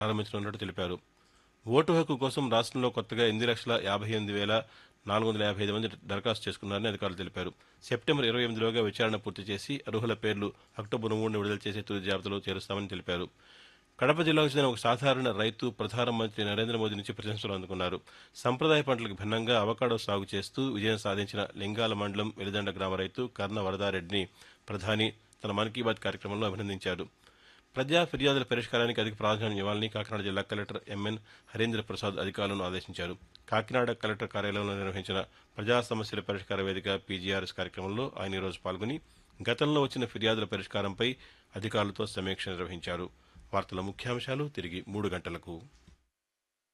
ప్రారంభించనున్నట్టు తెలిపారు. ఓటు హక్కు కోసం రాష్ట్రంలో కొత్తగా 8,58,455 మంది దరఖాస్తు చేసుకున్నారని అధికారులు తెలిపారు. సెప్టెంబర్ 28లోగా విచారణ పూర్తి చేసి అర్హుల పేర్లు అక్టోబర్ 3న విడుదల చేసే తుది జాబితాలో చేరుస్తామని తెలిపారు. కడప జిల్లాకు చెందిన ఒక సాధారణ రైతు ప్రధానమంత్రి నరేంద్ర మోదీ నుంచి ప్రశంసలు అందుకున్నారు. సంప్రదాయ పంటలకు భిన్నంగా అవకాడో సాగు చేస్తూ విజయం సాధించిన లింగాల మండలం వెలిదండ గ్రామ రైతు కర్ణ వరదారెడ్డిని ప్రధాని తన మన్ కీ బాత్ కార్యక్రమంలో అభినందించారు. ప్రజా ఫిర్యాదుల పరిష్కారానికి అధిక ప్రాధాన్యం ఇవ్వాలని కాకినాడ జిల్లా కలెక్టర్ ఎంఎన్ హరీంద్ర ప్రసాద్ అధికారులను ఆదేశించారు. కాకినాడ కలెక్టర్ కార్యాలయంలో నిర్వహించిన ప్రజా సమస్యల పరిష్కార వేదిక పీజీఆర్ఎస్ కార్యక్రమంలో ఆయన ఈరోజు పాల్గొని గతంలో వచ్చిన ఫిర్యాదుల పరిష్కారంపై అధికారులతో సమీక్ష నిర్వహించారు. వార్తల ముఖ్యాంశాలు తిరిగి 3 గంటలకు.